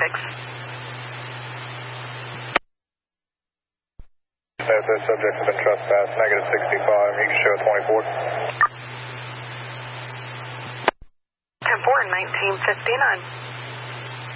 The subject has been trespassed, negative 65, you can show 24. 10-4, 1959.